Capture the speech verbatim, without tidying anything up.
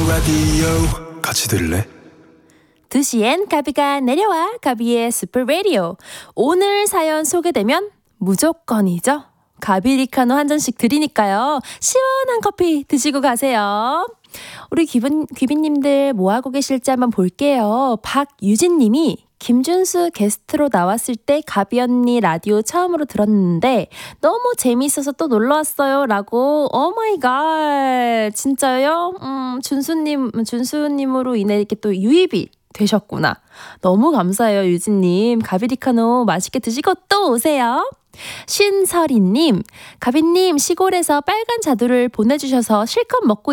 radio 같이 들을래? 두 시엔 가비가 내려와. 가비의 슈퍼 라디오. 오늘 사연 소개되면 무조건이죠. 가비리카노 한 잔씩 드리니까요. 시원한 커피 드시고 가세요. 우리 귀빈, 귀빈님들 뭐하고 계실지 한번 볼게요. 박유진님이 김준수 게스트로 나왔을 때 가비 언니 라디오 처음으로 들었는데 너무 재미있어서 또 놀러왔어요 라고. 오마이갓 진짜요? 음, 준수님, 준수님으로 인해 이렇게 또 유입이 되셨구나. 너무 감사해요 유진님. 가비리카노 맛있게 드시고 또 오세요. 신설이님, 가비님 시골에서 빨간 자두를 보내주셔서 실컷 먹고